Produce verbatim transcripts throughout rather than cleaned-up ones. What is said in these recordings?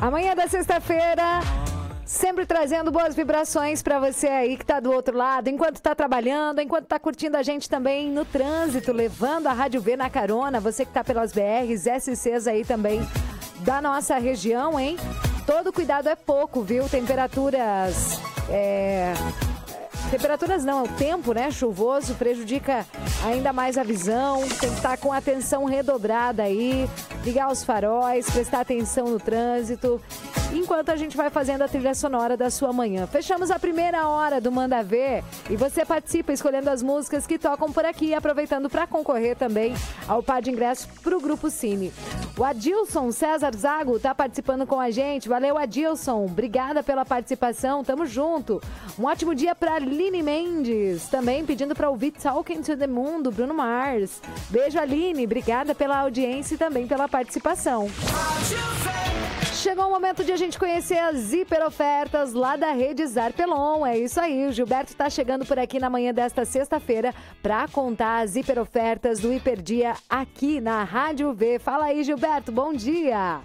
Amanhã da sexta-feira, sempre trazendo boas vibrações para você aí que tá do outro lado, enquanto tá trabalhando, enquanto tá curtindo a gente também no trânsito, levando a Rádio V na carona, você que tá pelas B Rs, S Cs aí também da nossa região, hein? Todo cuidado é pouco, viu? Temperaturas... É... Temperaturas não, é o tempo, né? Chuvoso, prejudica ainda mais a visão. Tem que estar com atenção redobrada aí, ligar os faróis, prestar atenção no trânsito, enquanto a gente vai fazendo a trilha sonora da sua manhã. Fechamos a primeira hora do Manda Ver e você participa escolhendo as músicas que tocam por aqui, aproveitando para concorrer também ao par de ingressos para o Grupo Cine. O Adilson César Zago está participando com a gente. Valeu, Adilson. Obrigada pela participação. Tamo junto. Um ótimo dia para Aline Mendes, também pedindo para ouvir Talking to the Moon, do Bruno Mars. Beijo, Aline. Obrigada pela audiência e também pela participação. Chegou o momento de a gente conhecer as hiperofertas lá da Rede Zarpelon. É isso aí, o Gilberto está chegando por aqui na manhã desta sexta-feira para contar as hiperofertas do Hiperdia aqui na Rádio V. Fala aí, Gilberto, bom dia.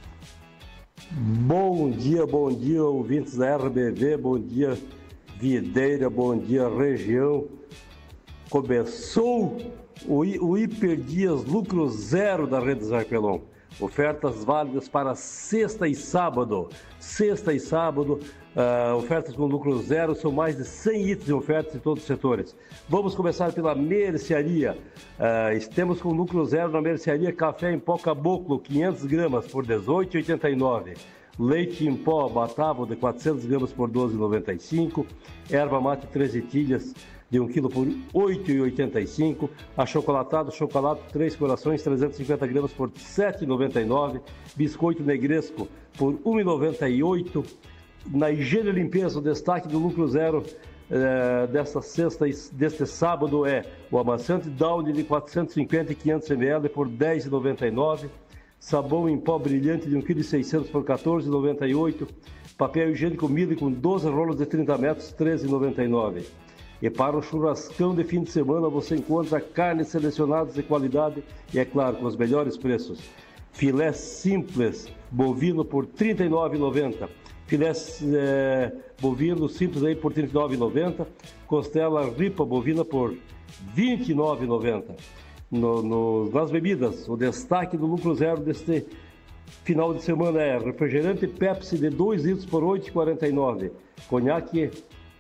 Bom dia, bom dia, ouvintes da R B V, bom dia, Videira, bom dia, região. Começou o, o Hiperdias Lucro Zero da Rede Zarpelon. Ofertas válidas para sexta e sábado. Sexta e sábado, uh, ofertas com lucro zero, são mais de cem itens de ofertas em todos os setores. Vamos começar pela mercearia. Uh, temos com lucro zero na mercearia café em pó Caboclo, quinhentas gramas por dezoito reais e oitenta e nove centavos. Leite em pó Batavo de quatrocentas gramas por doze reais e noventa e cinco centavos. Erva mate treze tilhas de um quilo por oito reais e oitenta e cinco centavos. Achocolatado, chocolate três corações, trezentas e cinquenta gramas por sete reais e noventa e nove centavos. Biscoito negresco por um real e noventa e oito centavos. Na higiene e limpeza, o destaque do lucro zero eh, desta sexta, deste sábado é o amaciante Downy de quatrocentos e cinquenta e quinhentos mililitros por dez reais e noventa e nove centavos. Sabão em pó brilhante de um quilo e seiscentos por quatorze reais e noventa e oito centavos. Papel higiênico Mille com doze rolos de trinta metros, treze reais e noventa e nove centavos. E para o churrascão de fim de semana você encontra carnes selecionadas de qualidade e, é claro, com os melhores preços. Filé simples bovino por trinta e nove reais e noventa centavos. Filé é, bovino simples aí por trinta e nove reais e noventa centavos. Costela ripa bovina por vinte e nove reais e noventa centavos. No, no, nas bebidas, o destaque do lucro zero deste final de semana é refrigerante Pepsi de dois litros por oito reais e quarenta e nove centavos. Conhaque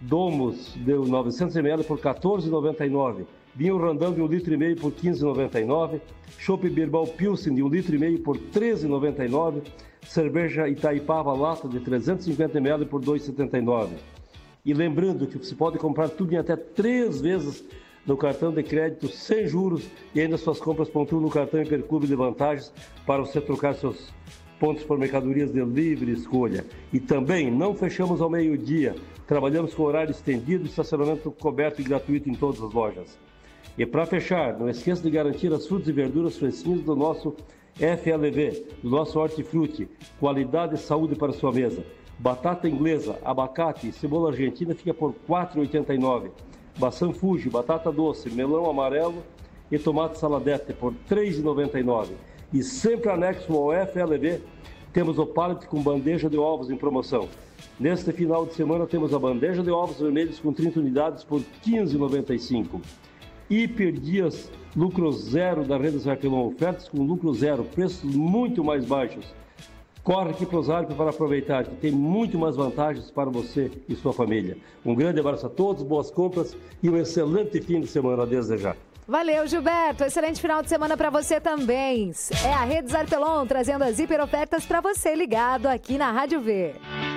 Domus de novecentos mililitros por quatorze reais e noventa e nove centavos. Vinho Randão de um litro e meio por quinze reais e noventa e nove centavos. Chopp Birbal Pilsen de um litro e meio por treze reais e noventa e nove centavos. Cerveja Itaipava Lata de trezentos e cinquenta mililitros por dois reais e setenta e nove centavos. E lembrando que você pode comprar tudo em até três vezes no cartão de crédito sem juros e ainda suas compras pontuam no cartão Hiperclube de vantagens para você trocar seus pontos por mercadorias de livre escolha. E também não fechamos ao meio-dia, trabalhamos com horário estendido e estacionamento coberto e gratuito em todas as lojas. E para fechar, não esqueça de garantir as frutas e verduras fresquinhas do nosso F L V, do nosso Hortifruti, qualidade e saúde para sua mesa. Batata inglesa, abacate e cebola argentina fica por quatro reais e oitenta e nove centavos. Maçã Fuji, batata doce, melão amarelo e tomate saladete por três reais e noventa e nove centavos. E sempre anexo ao F L V, temos o pallet com bandeja de ovos em promoção. Neste final de semana temos a bandeja de ovos vermelhos com trinta unidades por quinze reais e noventa e cinco centavos. Hiperdias lucro zero da Rede Zarpelon, ofertas com lucro zero, preços muito mais baixos. Corre aqui para o Zarp para aproveitar, que tem muito mais vantagens para você e sua família. Um grande abraço a todos, boas compras e um excelente fim de semana a desejar. Valeu, Gilberto. Excelente final de semana para você também. É a Rede Zarpelon trazendo as hiperofertas para você ligado aqui na Rádio V.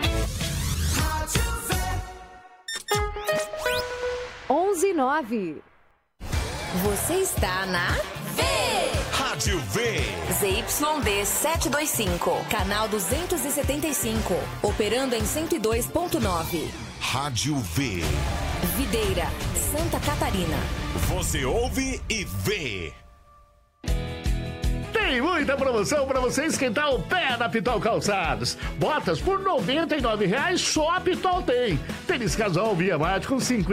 onze e nove. Você está na V. Rádio V. Z Y D setecentos e vinte e cinco, canal duzentos e setenta e cinco, operando em cento e dois ponto nove. Rádio V. Videira, Santa Catarina. Você ouve e vê. Tem muita promoção para você esquentar o pé na Pitol Calçados. Botas por noventa e nove reais só a Pitol tem. Tênis casual Via Mate com cinquenta